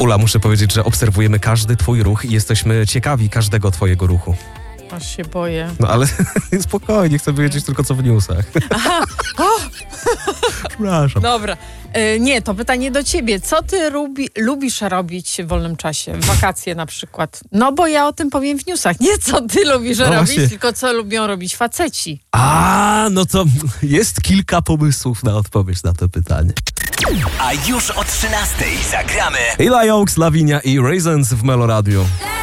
Ula, muszę powiedzieć, że obserwujemy każdy twój ruch i jesteśmy ciekawi każdego twojego ruchu. Aż się boję. No ale spokojnie, chcę wiedzieć tylko co w newsach. Aha! Przepraszam. Dobra. Nie, to pytanie do ciebie. Co ty lubisz robić w wolnym czasie? W wakacje na przykład. No bo ja o tym powiem w newsach. Nie co ty lubisz robić, właśnie. tylko co lubią robić faceci. No to jest kilka pomysłów na odpowiedź na to pytanie. A już o 13:00 zagramy Ila Oaks, Lavinia i Raisins w Melo Radio.